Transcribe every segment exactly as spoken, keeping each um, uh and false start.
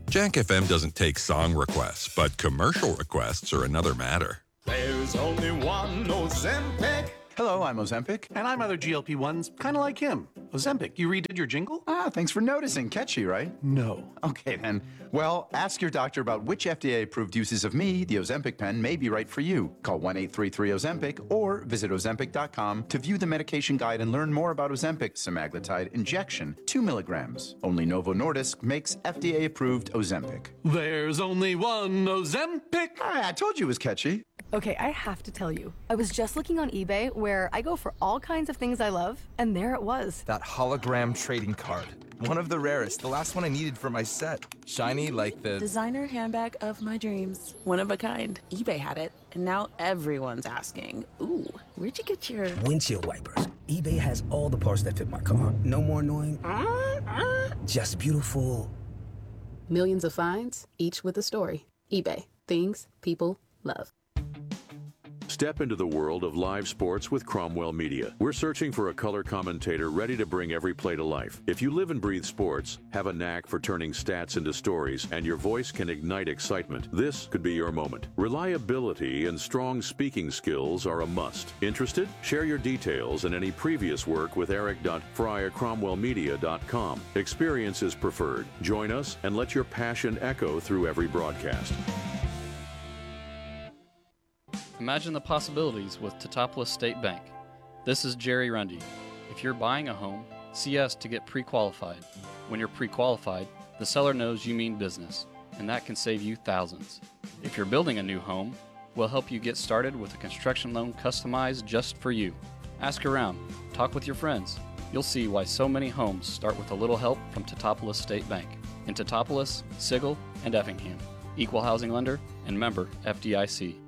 Jack F M doesn't take song requests, but commercial requests are another matter. There's only one Ozempic. Hello, I'm Ozempic. And I'm other G L P ones, kind of like him. Ozempic, you redid your jingle? Ah, thanks for noticing. Catchy, right? No. Okay, then. Well, ask your doctor about which F D A-approved uses of me, the Ozempic pen, may be right for you. Call one eight three three Ozempic or visit Ozempic dot com to view the medication guide and learn more about Ozempic semaglutide injection, two milligrams. Only Novo Nordisk makes F D A-approved Ozempic. There's only one Ozempic. Ah, I told you it was catchy. Okay, I have to tell you. I was just looking on eBay where I go for all kinds of things I love, and there it was. That hologram trading card. One of the rarest, the last one I needed for my set. Shiny like the... designer handbag of my dreams. One of a kind. eBay had it, and now everyone's asking, ooh, where'd you get your... windshield wipers. eBay has all the parts that fit my car. No more annoying, just beautiful. Millions of finds, each with a story. eBay. Things people love. Step into the world of live sports with Cromwell Media. We're searching for a color commentator ready to bring every play to life. If you live and breathe sports, have a knack for turning stats into stories, and your voice can ignite excitement, this could be your moment. Reliability and strong speaking skills are a must. Interested? Share your details and any previous work with eric dot fry at cromwell media dot com. Experience is preferred. Join us and let your passion echo through every broadcast. Imagine the possibilities with Teutopolis State Bank. This is Jerry Rundy. If you're buying a home, see us to get pre-qualified. When you're pre-qualified, the seller knows you mean business, and that can save you thousands. If you're building a new home, we'll help you get started with a construction loan customized just for you. Ask around, talk with your friends. You'll see why so many homes start with a little help from Teutopolis State Bank. In Teutopolis, Sigel, and Effingham. Equal housing lender and member F D I C.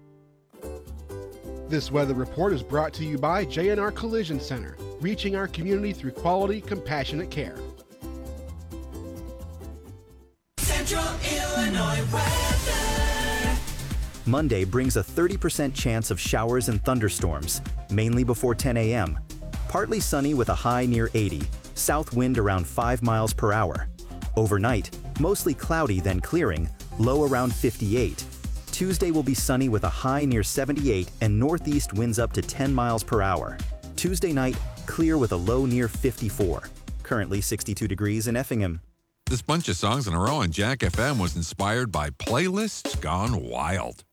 This weather report is brought to you by J and R Collision Center, reaching our community through quality, compassionate care. Central Illinois weather. Monday brings a thirty percent chance of showers and thunderstorms, mainly before ten a m Partly sunny with a high near eighty, south wind around five miles per hour. Overnight, mostly cloudy then clearing, low around fifty-eight. Tuesday will be sunny with a high near seventy-eight and northeast winds up to ten miles per hour. Tuesday night, clear with a low near fifty-four. Currently sixty-two degrees in Effingham. This bunch of songs in a row on Jack F M was inspired by playlists gone wild.